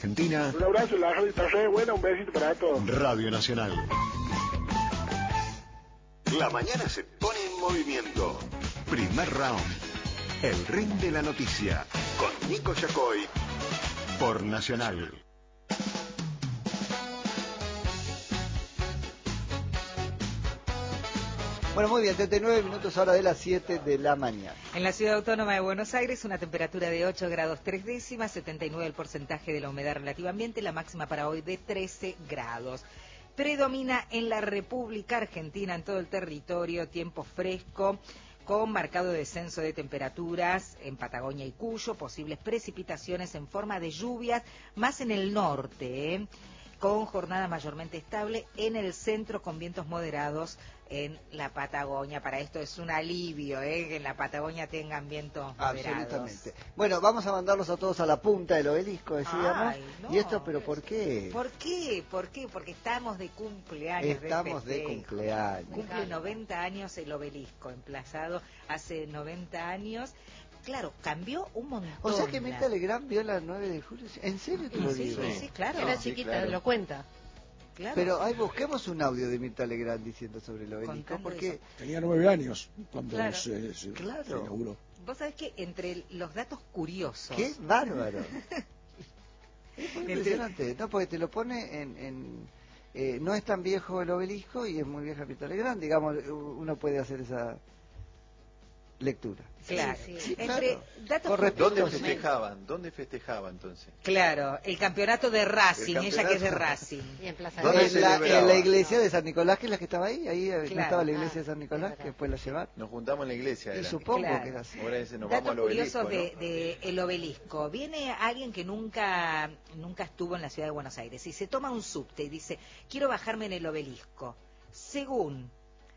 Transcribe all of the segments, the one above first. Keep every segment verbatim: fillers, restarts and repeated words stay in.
Argentina. Un abrazo, la radio está re buena, un besito para todos. Radio Nacional. La mañana se pone en movimiento. Primer round. El ring de la noticia. Con Nico Yacoy. Por Nacional. Bueno, muy bien, treinta y nueve minutos ahora de las siete de la mañana. En la Ciudad Autónoma de Buenos Aires, una temperatura de ocho grados tres décimas, setenta y nueve el porcentaje de la humedad relativa ambiente, la máxima para hoy de trece grados. Predomina en la República Argentina, en todo el territorio, tiempo fresco, con marcado descenso de temperaturas en Patagonia y Cuyo, posibles precipitaciones en forma de lluvias, más en el norte, ¿eh? Con jornada mayormente estable en el centro, con vientos moderados en la Patagonia. Para esto es un alivio, ¿eh? Que en la Patagonia tengan vientos moderados. Absolutamente. Bueno, vamos a mandarlos a todos a la punta del obelisco, decíamos. Ay, no. ¿Y esto, pero por qué? ¿Por qué? ¿Por qué? Porque estamos de cumpleaños. Estamos de, de cumpleaños. Cumple noventa años el obelisco, emplazado hace noventa años. Claro, cambió un montón. O sea que Mirta Legrand vio la nueve de julio. ¿En serio te lo sí, digo? Sí, sí, claro. Era sí, chiquita, claro. lo cuenta. Claro. Pero ahí busquemos un audio de Mirta Legrand diciendo sobre el obelisco, porque eso. Tenía nueve años cuando claro. se, se, claro. se inauguró. Vos sabés que entre los datos curiosos... ¡Qué bárbaro! Es muy impresionante, ¿no? Porque te lo pone en... en eh, no es tan viejo el obelisco y es muy vieja Mirta Legrand, digamos, uno puede hacer esa lectura. Claro, sí, sí. sí. Entre Claro. datos ¿Dónde festejaban? ¿Dónde festejaba entonces? Claro, el campeonato de Racing, El ella que es de campeonato. Racing. Y en Plaza ¿Dónde de En la, celebraba? en la iglesia de San Nicolás, que es la que estaba ahí, ahí no Claro. estaba la iglesia Ah, de San Nicolás, es que verdad. después la llevaron. Nos juntamos en la iglesia. Y era. supongo Claro. que era así. Ahora ese nos Datos vamos al curiosos obelisco, de, ¿no? de el obelisco. Viene alguien que nunca, nunca estuvo en la ciudad de Buenos Aires y se toma un subte y dice, quiero bajarme en el obelisco. Según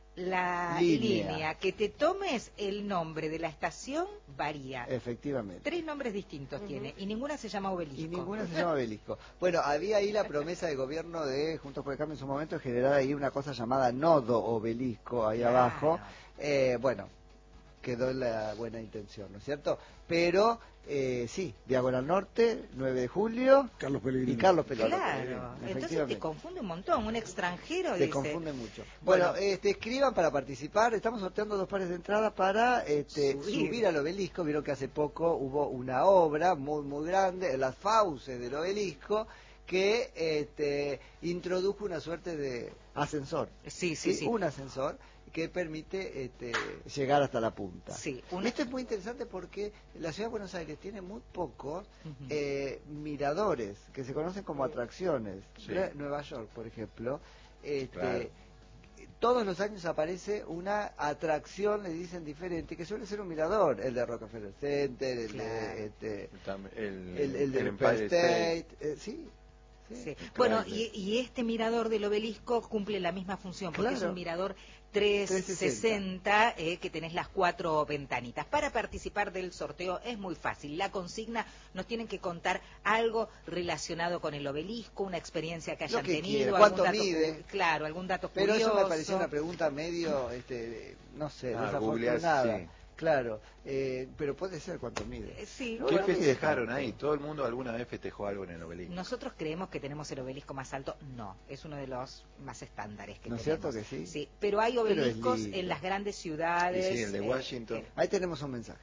la Línea. línea que te tomes, el nombre de la estación varía. Efectivamente. Tres nombres distintos uh-huh. tiene y ninguna se llama obelisco. Y ninguna se llama obelisco. Bueno, había ahí la promesa de gobierno de Juntos por el Cambio en su momento de generar ahí una cosa llamada nodo obelisco ahí Claro. abajo. Eh, bueno, quedó en la buena intención, ¿no es cierto? Pero eh, sí, Diagonal Norte, nueve de julio Carlos Pellegrini. y Carlos Pellegrini. Claro, entonces te confunde un montón, un extranjero Te dice... confunde mucho. Bueno, bueno, este, escriban para participar, estamos sorteando dos pares de entrada para este, subir. subir al obelisco. Vieron que hace poco hubo una obra muy muy grande, en las fauces del obelisco, que este, introdujo una suerte de ascensor. Sí, sí, sí. sí. Un ascensor que permite este, llegar hasta la punta. Sí, una... Esto es muy interesante porque la ciudad de Buenos Aires tiene muy pocos uh-huh. eh, miradores que se conocen como atracciones. Sí. Nueva York, por ejemplo, este, claro. todos los años aparece una atracción, le dicen diferente, que suele ser un mirador, el de Rockefeller Center, el claro. de este, el, el, el, el de el Empire State, State. Eh, sí. Sí. Sí, bueno, claro. y, y este mirador del obelisco cumple la misma función, porque claro. es un mirador trescientos sesenta, eh, que tenés las cuatro ventanitas. Para participar del sorteo es muy fácil. La consigna, nos tienen que contar algo relacionado con el obelisco, una experiencia que hayan que tenido. ¿Cuánto algún dato, mide? Claro, algún dato Pero curioso. Pero eso me pareció una pregunta medio, este, no sé, ah, desafortunada. Sí. Claro, eh, pero puede ser cuánto mide. Eh, sí. ¿Qué Bueno, festejaron ahí? ¿Todo el mundo alguna vez festejó algo en el obelisco? Nosotros creemos que tenemos el obelisco más alto. No, es uno de los más estándares que ¿No es tenemos. cierto que sí? Sí, pero hay obeliscos pero en las grandes ciudades. Y sí, el de Washington. Eh, eh. Ahí tenemos un mensaje.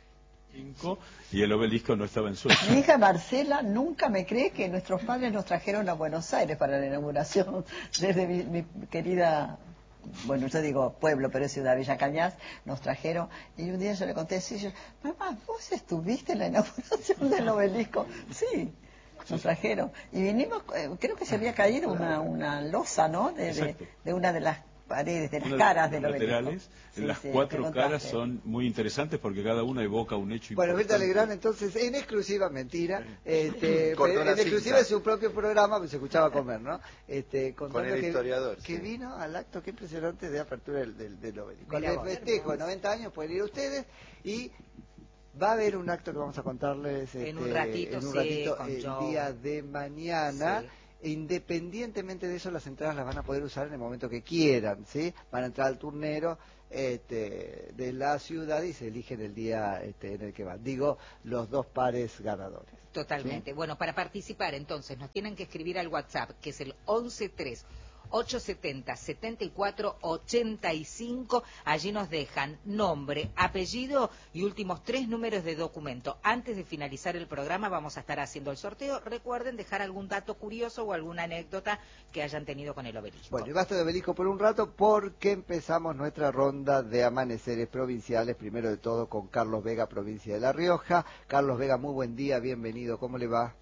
Y el obelisco no estaba en Suecia. Mi hija Marcela nunca me cree que nuestros padres nos trajeron a Buenos Aires para la inauguración desde mi, mi querida... Bueno, yo digo pueblo, pero es ciudad, Villa Cañas, nos trajeron, y un día yo le conté así, yo, mamá, ¿vos estuviste en la inauguración del obelisco? Sí, nos trajeron, y vinimos, eh, creo que se había caído una, una losa, ¿no?, de, de, de una de las paredes, de las una caras de del laterales, obelisco. Sí, las sí, cuatro caras son muy interesantes porque cada una evoca un hecho bueno, importante. Mirta Legrand, entonces, en exclusiva, mentira, este, en cinta. exclusiva de su propio programa, pues se escuchaba comer, ¿no? Este, Con el que, historiador. Que sí. vino al acto, qué impresionante, de apertura del, del, del obelisco. Con Mirá el vos, festejo de noventa años pueden ir ustedes y... Va a haber un acto que vamos a contarles este, en un ratito, en un sí, ratito con el Joe. día de mañana. Sí. Independientemente de eso, las entradas las van a poder usar en el momento que quieran, ¿sí? Van a entrar al turnero, este, de la ciudad y se eligen el día este, en el que van. Digo, los dos pares ganadores. Totalmente. ¿Sí? Bueno, para participar entonces nos tienen que escribir al WhatsApp, que es el once tres ochocientos setenta, setenta y cuatro ochenta y cinco. Allí nos dejan nombre, apellido y últimos tres números de documento. Antes de finalizar el programa vamos a estar haciendo el sorteo. Recuerden dejar algún dato curioso o alguna anécdota que hayan tenido con el obelisco. Bueno, y basta de obelisco por un rato porque empezamos nuestra ronda de amaneceres provinciales. Primero de todo con Carlos Vega, provincia de La Rioja. Carlos Vega, muy buen día, bienvenido. ¿Cómo le va?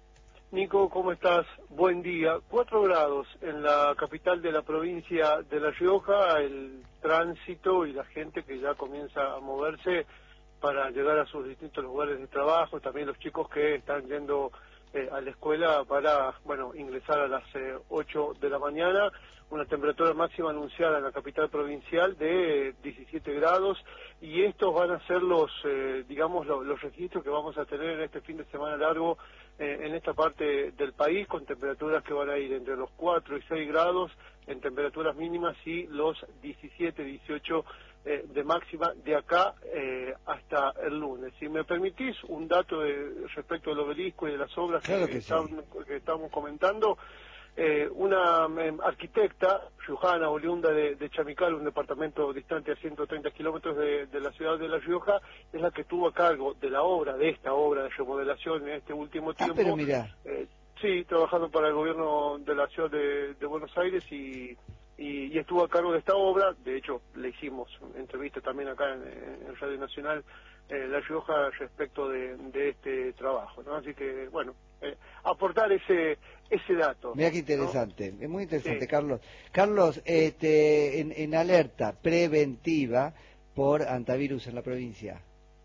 Nico, ¿cómo estás? Buen día. Cuatro grados en la capital de la provincia de La Rioja, el tránsito y la gente que ya comienza a moverse para llegar a sus distintos lugares de trabajo, también los chicos que están yendo eh, a la escuela para, bueno, ingresar a las eh, ocho de la mañana, una temperatura máxima anunciada en la capital provincial de diecisiete grados, y estos van a ser los, eh, digamos, los, los registros que vamos a tener en este fin de semana largo eh, en esta parte del país, con temperaturas que van a ir entre los cuatro y seis grados en temperaturas mínimas y los diecisiete, dieciocho eh, de máxima de acá eh, hasta el lunes. Si me permitís un dato de, respecto del obelisco y de las obras claro que, que, estamos, sí. que estamos comentando, eh, una eh, arquitecta riojana, oriunda de, de Chamical, un departamento distante a ciento treinta kilómetros de, de la ciudad de La Rioja, es la que tuvo a cargo de la obra, de esta obra de remodelación en este último tiempo. Ah, pero mira. Eh, sí, trabajando para el gobierno de la ciudad de, de Buenos Aires y, y, y estuvo a cargo de esta obra. De hecho, le hicimos una entrevista también acá en, en Radio Nacional eh, La Rioja respecto de, de este trabajo, ¿no? Así que, bueno, eh, aportar ese ese dato. Mira qué interesante, ¿no? Es muy interesante, Sí. Carlos. Carlos, este, en, en alerta preventiva por antivirus en la provincia.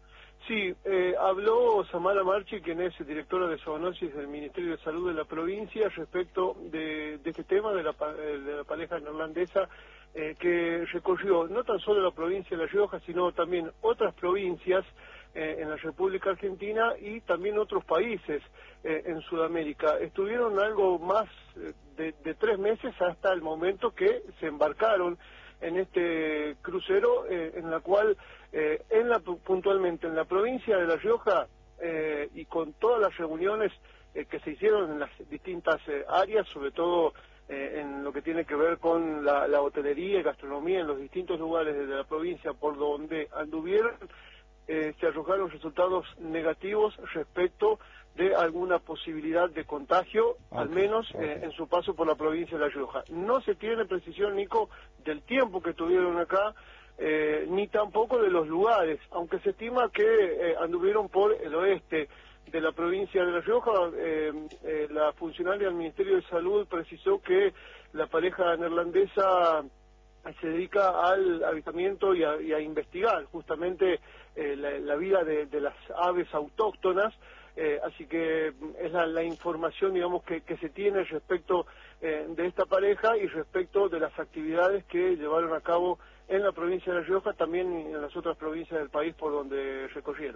Sí, eh, habló Samara Marchi, quien es directora de zoonosis del Ministerio de Salud de la provincia, respecto de, de este tema de la, de la pareja neerlandesa eh, que recorrió no tan solo la provincia de La Rioja, sino también otras provincias eh, en la República Argentina y también otros países eh, en Sudamérica. Estuvieron algo más de, de tres meses hasta el momento que se embarcaron en este crucero, eh, en la cual, eh, en la, puntualmente en la provincia de La Rioja, eh, y con todas las reuniones eh, que se hicieron en las distintas eh, áreas, sobre todo eh, en lo que tiene que ver con la, la hotelería y gastronomía en los distintos lugares de la provincia por donde anduvieron, eh, se arrojaron resultados negativos respecto de alguna posibilidad de contagio, okay, al menos okay. eh, en su paso por la provincia de La Rioja. No se tiene precisión, Nico, del tiempo que estuvieron acá, eh, ni tampoco de los lugares, aunque se estima que eh, anduvieron por el oeste de la provincia de La Rioja. Eh, eh, la funcionaria del Ministerio de Salud precisó que la pareja neerlandesa se dedica al avistamiento y a, y a investigar justamente eh, la, la vida de, de las aves autóctonas. Eh, así que es la, la información, digamos, que, que se tiene respecto eh, de esta pareja y respecto de las actividades que llevaron a cabo en la provincia de La Rioja, también en las otras provincias del país por donde recorrieron.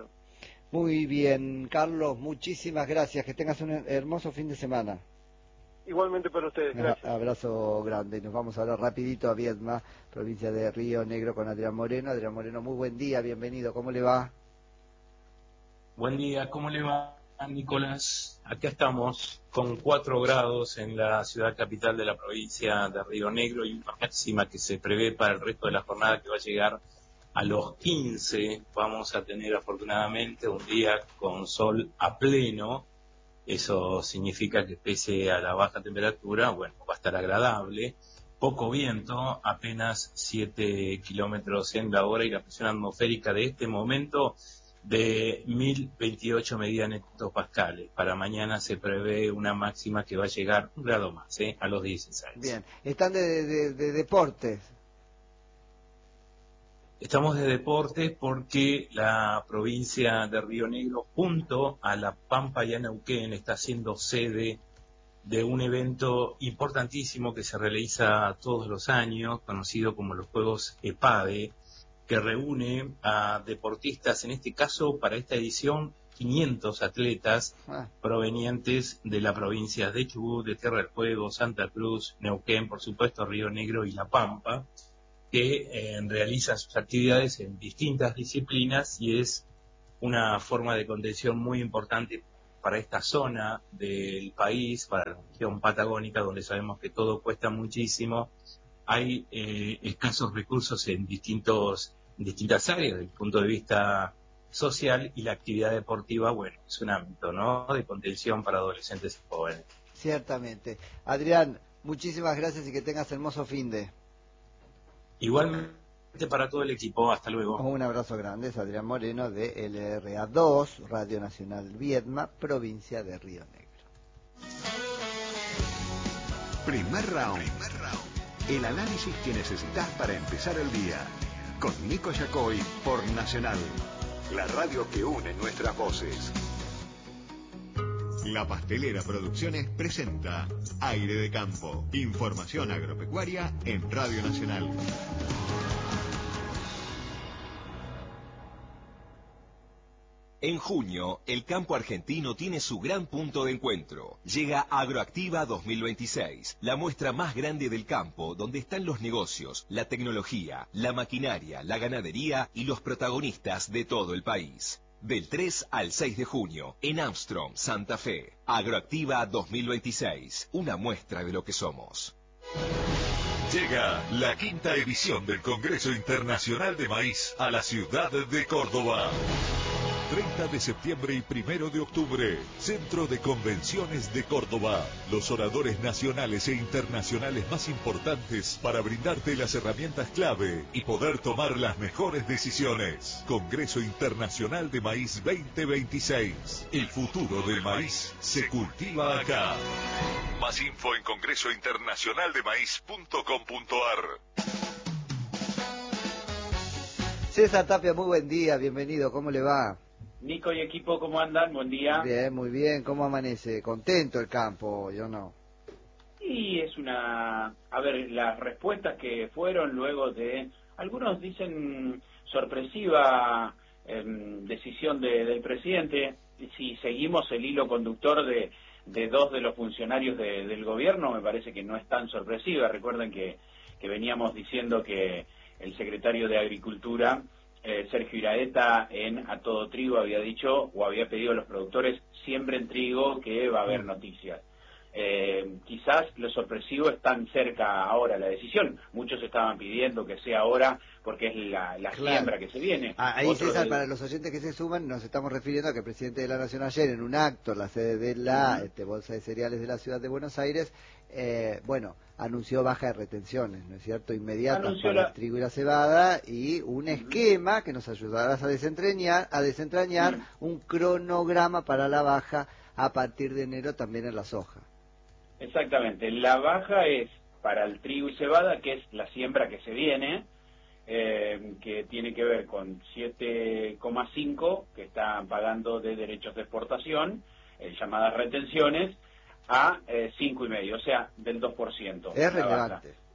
Muy bien, Carlos, muchísimas gracias. Que tengas un hermoso fin de semana. Igualmente para ustedes, gracias. Un abrazo grande. Nos vamos ahora rapidito a Viedma, provincia de Río Negro, con Adrián Moreno. Adrián Moreno, muy buen día, bienvenido. ¿Cómo le va? Buen día, ¿cómo le va, Nicolás? Acá estamos con cuatro grados en la ciudad capital de la provincia de Río Negro y una máxima que se prevé para el resto de la jornada que va a llegar a los quince. Vamos a tener afortunadamente un día con sol a pleno. Eso significa que pese a la baja temperatura, bueno, va a estar agradable. Poco viento, apenas siete kilómetros en la hora, y la presión atmosférica de este momento de mil veintiocho medidas en hectopascales. Para mañana se prevé una máxima que va a llegar un grado más, ¿eh? A los dieciséis. Bien, están de, de, de deportes. Estamos de deportes porque la provincia de Río Negro, junto a La Pampa y a Neuquén, está siendo sede de un evento importantísimo que se realiza todos los años, conocido como los Juegos EPADE, que reúne a deportistas, en este caso, para esta edición, quinientos atletas ah. provenientes de la provincia de Chubut, de Tierra del Fuego, Santa Cruz, Neuquén, por supuesto, Río Negro y La Pampa. que eh, realiza sus actividades en distintas disciplinas y es una forma de contención muy importante para esta zona del país, para la región patagónica, donde sabemos que todo cuesta muchísimo. Hay eh, escasos recursos en distintos, en distintas áreas desde el punto de vista social, y la actividad deportiva, bueno, es un ámbito, ¿no?, de contención para adolescentes y jóvenes. Ciertamente. Adrián, muchísimas gracias y que tengas hermoso fin de. Igualmente para todo el equipo, hasta luego. Un abrazo grande, es Adrián Moreno de L R A dos, Radio Nacional Viedma, provincia de Río Negro. Primer round. Primer round. El análisis que necesitas para empezar el día. Con Nico Yacoy por Nacional. La radio que une nuestras voces. La Pastelera Producciones presenta Aire de Campo. Información agropecuaria en Radio Nacional. En junio, el campo argentino tiene su gran punto de encuentro. Llega Agroactiva dos mil veintiséis, la muestra más grande del campo, donde están los negocios, la tecnología, la maquinaria, la ganadería y los protagonistas de todo el país. Del tres al seis de junio, en Armstrong, Santa Fe. Agroactiva dos mil veintiséis, una muestra de lo que somos. Llega la quinta edición del Congreso Internacional de Maíz a la ciudad de Córdoba. treinta de septiembre y primero de octubre, Centro de Convenciones de Córdoba. Los oradores nacionales e internacionales más importantes para brindarte las herramientas clave y poder tomar las mejores decisiones. Congreso Internacional de Maíz veinte veintiséis. El futuro del maíz se cultiva acá. Más info en congreso internacional de maíz punto com punto ar. César Tapia, muy buen día, bienvenido, ¿cómo le va? Nico y equipo, ¿cómo andan? Buen día. Bien, muy bien. ¿Cómo amanece? ¿Contento el campo, yo no? Y es una... A ver, las respuestas que fueron luego de... Algunos dicen sorpresiva eh, decisión de, del presidente. Si seguimos el hilo conductor de, de dos de los funcionarios de, del gobierno, me parece que no es tan sorpresiva. Recuerden que, que veníamos diciendo que el secretario de Agricultura... Eh, Sergio Iraeta en A Todo Trigo había dicho o había pedido a los productores siembren trigo que va a haber noticias. Eh, quizás lo sorpresivo es tan cerca ahora la decisión. Muchos estaban pidiendo que sea ahora porque es la, la claro. siembra que se viene. Ah, ahí Otro César, del... para los oyentes que se suman, nos estamos refiriendo a que el presidente de la Nación ayer en un acto en la sede de la uh-huh. este, Bolsa de Cereales de la Ciudad de Buenos Aires, eh, bueno, anunció baja de retenciones, ¿no es cierto?, inmediatas para la... el trigo y la cebada y un uh-huh. esquema que nos ayudará a desentrañar, a desentrañar uh-huh. un cronograma para la baja a partir de enero también en la soja. Exactamente, la baja es para el trigo y cebada, que es la siembra que se viene, eh, que tiene que ver con siete coma cinco que están pagando de derechos de exportación, eh, llamadas retenciones, a eh, cinco y medio, o sea, del dos por ciento. Es relevante. Baja.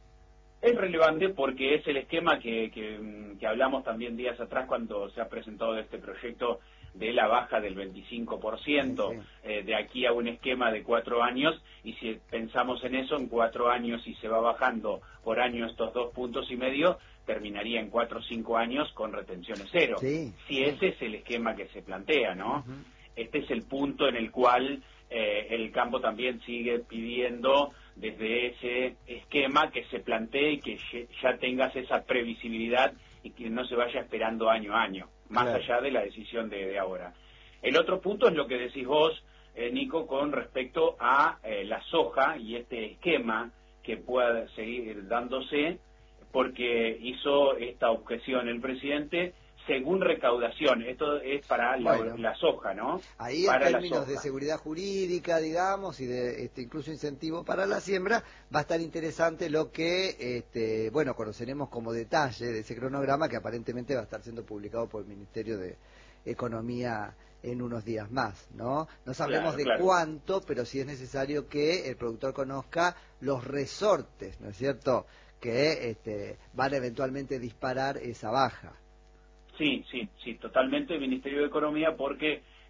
Es relevante porque es el esquema que, que, que hablamos también días atrás cuando se ha presentado este proyecto de la baja del veinticinco por ciento, sí, sí. Eh, de aquí a un esquema de cuatro años, y si pensamos en eso, en cuatro años, y se va bajando por año estos dos puntos y medio, terminaría en cuatro o cinco años con retenciones cero. Sí, si sí. ese es el esquema que se plantea, ¿no? Uh-huh. Este es el punto en el cual eh, el campo también sigue pidiendo desde ese esquema que se plantee y que ya tengas esa previsibilidad y que no se vaya esperando año a año, más claro. allá de la decisión de, de ahora. El otro punto es lo que decís vos, eh, Nico, con respecto a eh, la soja y este esquema que pueda seguir dándose, porque hizo esta objeción el presidente según recaudación. Esto es para la, bueno, la soja, ¿no? Ahí para en términos de seguridad jurídica, digamos, y de este, incluso incentivo para la siembra, va a estar interesante lo que, este, bueno, conoceremos como detalle de ese cronograma que aparentemente va a estar siendo publicado por el Ministerio de Economía en unos días más, ¿no? No sabremos claro, de claro. cuánto, pero sí es necesario que el productor conozca los resortes, ¿no es cierto?, que este, van a eventualmente disparar esa baja. Sí, sí, sí, totalmente el Ministerio de Economía, porque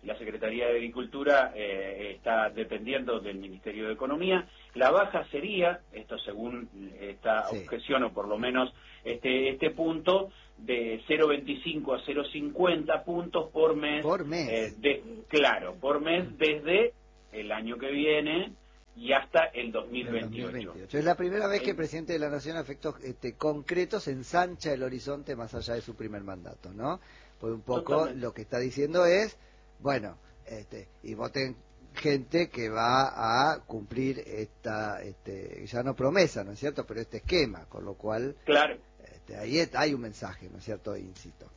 la Secretaría de Agricultura eh, está dependiendo del Ministerio de Economía. La baja sería, esto según esta sí. objeción, o por lo menos este este punto, de cero coma veinticinco a cero coma cincuenta puntos por mes. Por mes. Eh, de, claro, por mes desde el año que viene y hasta el dos mil veintiocho. dos mil veintiocho. Es la primera vez que el presidente de la Nación, a efectos este, concretos, ensancha el horizonte más allá de su primer mandato, ¿no? Pues un poco Totalmente. Lo que está diciendo es, bueno, este, y voten gente que va a cumplir esta, este, ya no promesa, ¿no es cierto?, pero este esquema, con lo cual, claro, este, ahí hay un mensaje, ¿no es cierto?, incito.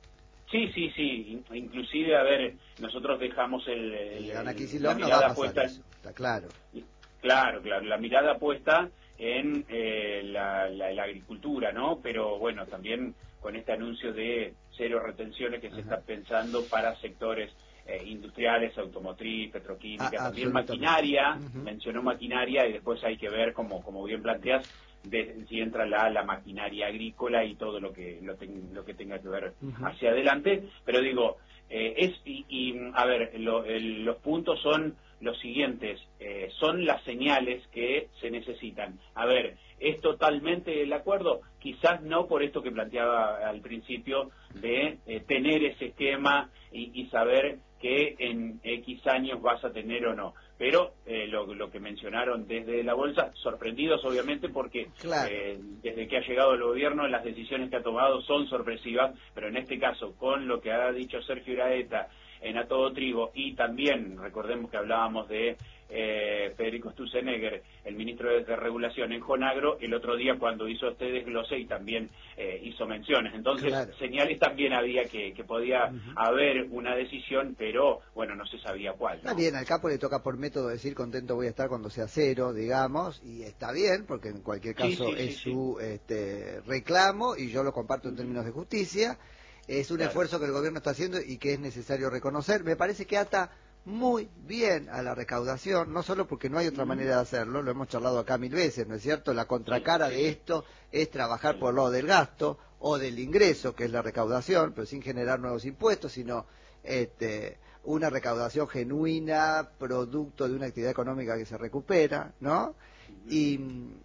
Sí, sí, sí, inclusive, a ver, nosotros dejamos el, el, el Ana Kicillof la no mirada va a pasar puesta, eso, está claro. Claro, claro, la mirada puesta en eh, la, la, la agricultura, ¿no? Pero bueno, también con este anuncio de cero retenciones que Ajá. se está pensando para sectores eh, industriales, automotriz, petroquímica, ah, también maquinaria, uh-huh. mencionó maquinaria y después hay que ver, como, como bien planteas, de, si entra la, la maquinaria agrícola y todo lo que lo, ten, lo que tenga que ver uh-huh. hacia adelante, pero digo, eh, es y, y a ver, lo, el, los puntos son los siguientes, eh, son las señales que se necesitan. A ver, ¿es totalmente el acuerdo? Quizás no, por esto que planteaba al principio de eh, tener ese esquema y, y saber que en X años vas a tener o no. Pero eh, lo, lo que mencionaron desde la bolsa, sorprendidos obviamente porque claro. eh, desde que ha llegado el gobierno las decisiones que ha tomado son sorpresivas, pero en este caso con lo que ha dicho Sergio Iraeta en A Todo Trigo, y también recordemos que hablábamos de eh, Federico Sturzenegger, el ministro de, de Regulación en Jonagro, el otro día cuando hizo este desglose y también eh, hizo menciones. Entonces, claro. señales también había que, que podía uh-huh. haber una decisión, pero bueno, no se sabía cuál, ¿no? Está bien, al capo le toca por método decir contento voy a estar cuando sea cero, digamos, y está bien, porque en cualquier caso sí, sí, es sí, su sí. Este, reclamo, y yo lo comparto en términos de justicia. Es un claro. esfuerzo que el gobierno está haciendo y que es necesario reconocer. Me parece que ata muy bien a la recaudación, no solo porque no hay otra manera de hacerlo, lo hemos charlado acá mil veces, ¿no es cierto? La contracara de esto es trabajar por lo del gasto o del ingreso, que es la recaudación, pero sin generar nuevos impuestos, sino este, una recaudación genuina, producto de una actividad económica que se recupera, ¿no? Y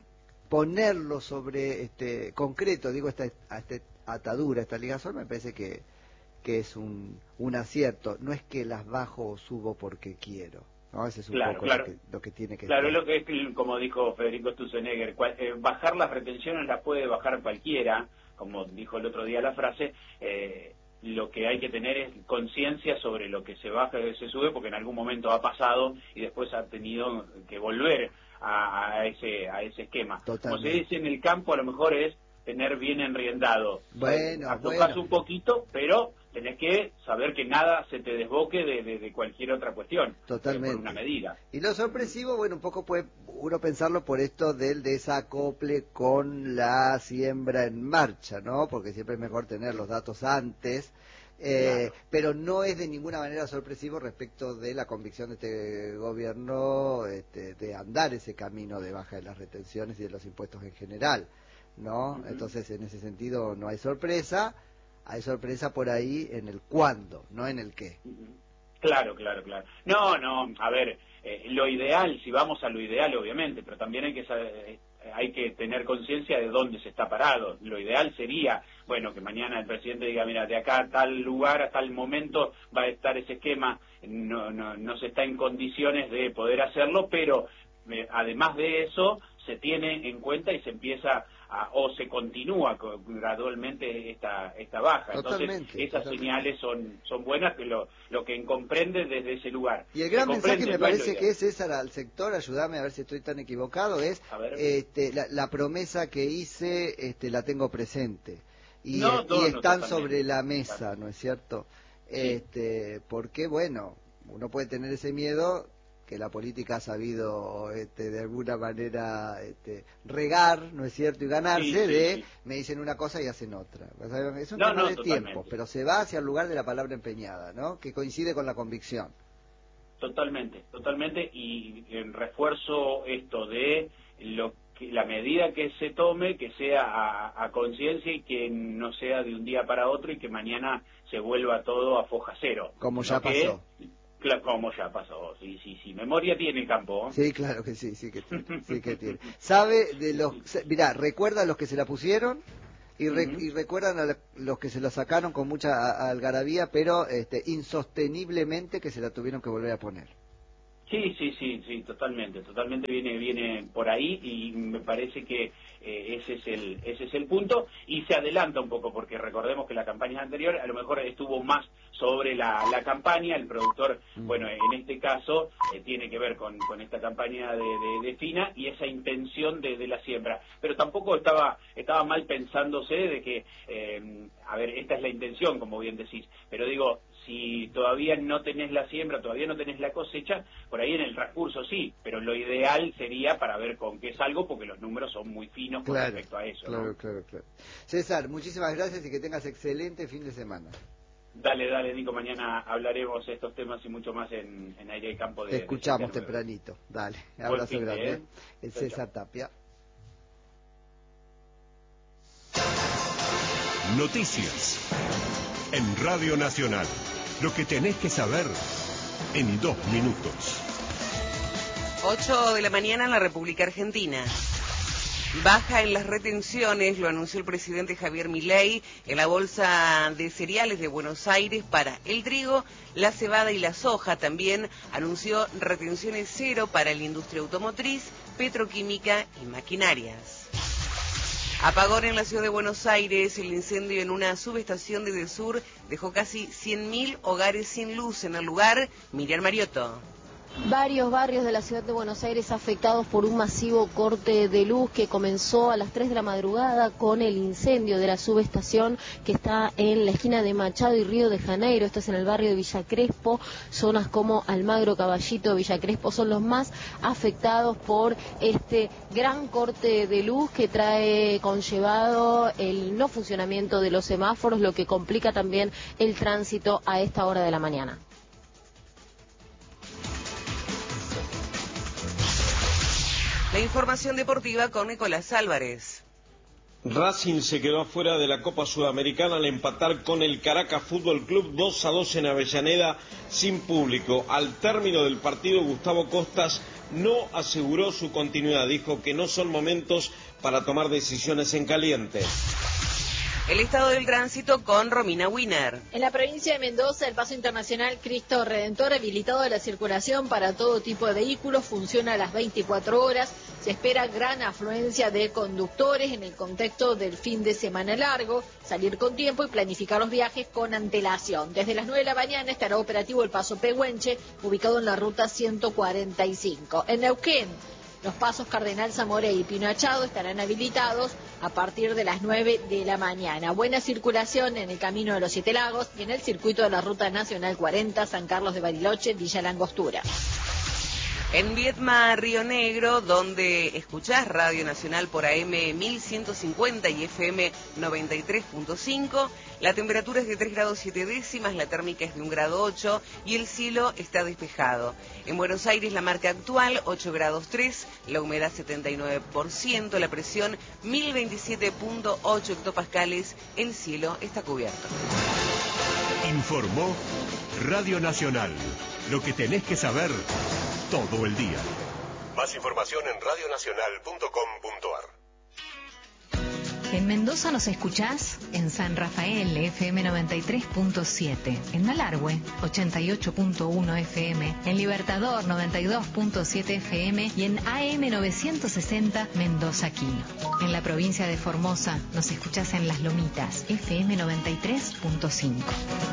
ponerlo sobre este concreto, digo, esta, esta atadura, esta ligazón, me parece que que es un, un acierto. No es que las bajo o subo porque quiero, ¿no? Ese es un claro, poco claro. Lo, que, lo que tiene que Claro, estar. Lo que es, como dijo Federico Sturzenegger, cual, eh, bajar las retenciones las puede bajar cualquiera, como dijo el otro día la frase, eh, lo que hay que tener es conciencia sobre lo que se baja y se sube, porque en algún momento ha pasado y después ha tenido que volver a, a ese a ese esquema. Totalmente. Como se dice en el campo, a lo mejor es tener bien enriendado. Bueno, Aflojás bueno. un poquito, pero tenés que saber que nada se te desboque de, de, de cualquier otra cuestión. Totalmente. Por una medida. Y lo sorpresivo, bueno, un poco puede uno pensarlo por esto del desacople con la siembra en marcha, ¿no? Porque siempre es mejor tener los datos antes. Eh, claro. Pero no es de ninguna manera sorpresivo respecto de la convicción de este gobierno este, de andar ese camino de baja de las retenciones y de los impuestos en general, ¿no? Uh-huh. Entonces, en ese sentido, no hay sorpresa. Hay sorpresa por ahí en el cuándo, no en el qué. Claro, claro, claro. No, no, a ver, eh, lo ideal, si vamos a lo ideal, obviamente, pero también hay que saber, eh, hay que tener conciencia de dónde se está parado. Lo ideal sería, bueno, que mañana el presidente diga, mira, de acá a tal lugar, a tal momento va a estar ese esquema, no, no, no se está en condiciones de poder hacerlo, pero eh, además de eso, se tiene en cuenta y se empieza a, o se continúa gradualmente esta esta baja. Totalmente, entonces esas totalmente. señales son son buenas, que lo lo que comprende desde ese lugar. Y el gran mensaje me parece que es, César, al sector, ayúdame a ver si estoy tan equivocado, es este, la, la promesa que hice, este, la tengo presente y, no, no, y están no, sobre la mesa, claro. ¿no es cierto? Sí. Este, porque bueno, uno puede tener ese miedo que la política ha sabido este, de alguna manera este, regar, ¿no es cierto? Y ganarse sí, sí, de, sí. me dicen una cosa y hacen otra. Es un no, tema no, de totalmente. tiempo, pero se va hacia el lugar de la palabra empeñada, ¿no? Que coincide con la convicción. Totalmente, totalmente, y en refuerzo esto de lo que, la medida que se tome, que sea a, a conciencia y que no sea de un día para otro y que mañana se vuelva todo a foja cero. Como ya pasó. Que, Claro, como ya pasó, sí, sí, sí. Memoria tiene Campo. Sí, claro que sí, sí que tiene. Sí que tiene. ¿Sabe de los... Mirá, recuerda a los que se la pusieron y, re, uh-huh. y recuerdan a la, los que se la sacaron con mucha algarabía, pero este, insosteniblemente que se la tuvieron que volver a poner. Sí, sí, sí, sí, totalmente, totalmente viene viene por ahí y me parece que eh, ese es el ese es el punto y se adelanta un poco porque recordemos que la campaña anterior a lo mejor estuvo más sobre la, la campaña, el productor, bueno, en este caso eh, tiene que ver con, con esta campaña de, de, de Fina y esa intención de, de la siembra, pero tampoco estaba estaba mal pensándose de que, eh, a ver, esta es la intención, como bien decís, pero digo, si todavía no tenés la siembra, todavía no tenés la cosecha, por ahí en el transcurso sí, pero lo ideal sería para ver con qué salgo, porque los números son muy finos con claro, respecto a eso. Claro, ¿no? claro, claro. César, muchísimas gracias y que tengas excelente fin de semana. Dale, dale, Nico, mañana hablaremos estos temas y mucho más en, en Aire y Campo de... Te escuchamos de tempranito, dale, abrazo fin, grande. ¿eh? El chau, César chau. Tapia. Noticias en Radio Nacional. Lo que tenés que saber en dos minutos. ocho de la mañana en la República Argentina. Baja en las retenciones, lo anunció el presidente Javier Milei, en la bolsa de cereales de Buenos Aires para el trigo, la cebada y la soja. También anunció retenciones cero para la industria automotriz, petroquímica y maquinarias. Apagón en la ciudad de Buenos Aires. El incendio en una subestación de Edesur dejó casi cien mil hogares sin luz en el lugar. Miriam Mariotto. Varios barrios de la ciudad de Buenos Aires afectados por un masivo corte de luz que comenzó a las tres de la madrugada con el incendio de la subestación que está en la esquina de Machado y Río de Janeiro. Esto es en el barrio de Villa Crespo. Zonas como Almagro, Caballito, Villa Crespo son los más afectados por este gran corte de luz que trae conllevado el no funcionamiento de los semáforos, lo que complica también el tránsito a esta hora de la mañana. La información deportiva con Nicolás Álvarez. Racing se quedó afuera de la Copa Sudamericana al empatar con el Caracas Fútbol Club dos a dos en Avellaneda sin público. Al término del partido, Gustavo Costas no aseguró su continuidad. Dijo que no son momentos para tomar decisiones en caliente. El estado del tránsito con Romina Wiener. En la provincia de Mendoza, el paso internacional Cristo Redentor, habilitado a la circulación para todo tipo de vehículos, funciona a las veinticuatro horas. Se espera gran afluencia de conductores en el contexto del fin de semana largo, salir con tiempo y planificar los viajes con antelación. Desde las nueve de la mañana estará operativo el paso Pehuenche, ubicado en la ruta ciento cuarenta y cinco. En Neuquén, los pasos Cardenal Zamoré y Pino Achado estarán habilitados a partir de las nueve de la mañana. Buena circulación en el Camino de los Siete Lagos y en el circuito de la Ruta Nacional cuarenta, San Carlos de Bariloche, Villa La Angostura. En Viedma, Río Negro, donde escuchás Radio Nacional por A M mil ciento cincuenta y F M noventa y tres punto cinco, la temperatura es de tres grados siete décimas, la térmica es de un grado ocho y el cielo está despejado. En Buenos Aires la marca actual ocho grados tres, la humedad setenta y nueve por ciento, la presión mil veintisiete punto ocho hectopascales, el cielo está cubierto. Informó Radio Nacional, lo que tenés que saber todo el día. Más información en radio nacional punto com punto a r. En Mendoza nos escuchás en San Rafael, F M noventa y tres punto siete, en Malargüe, ochenta y ocho punto uno F M, en Libertador, noventa y dos punto siete F M y en A M novecientos sesenta Mendoza Quino. En la provincia de Formosa nos escuchás en Las Lomitas, F M noventa y tres punto cinco.